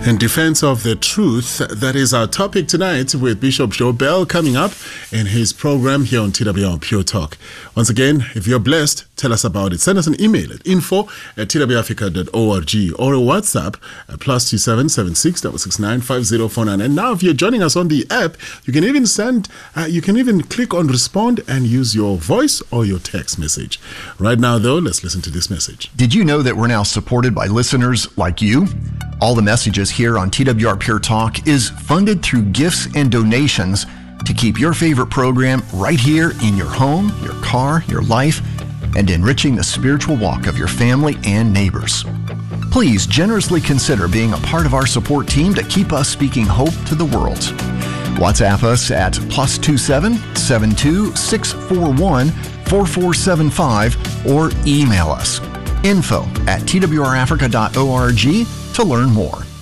In defense of the truth, that is our topic tonight with Bishop Joe Bell coming up in his program here on TWR Pure Talk. Once again, if you're blessed, tell us about it. Send us an email at info@twrafrica.org or a WhatsApp at +27 76 669 5049. And now, if you're joining us on the app, you can even click on respond and use your voice or your text message. Right now, though, let's listen to this message. Did you know that we're now supported by listeners like you? All the messages here on TWR Pure Talk is funded through gifts and donations to keep your favorite program right here in your home, your car, your life, and enriching the spiritual walk of your family and neighbors. Please generously consider being a part of our support team to keep us speaking hope to the world. WhatsApp us at +27 72 641 4475 or email us info@twrafrica.org to learn more.